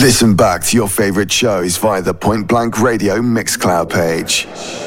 Listen back to your favorite shows via the Point Blank Radio Mixcloud page.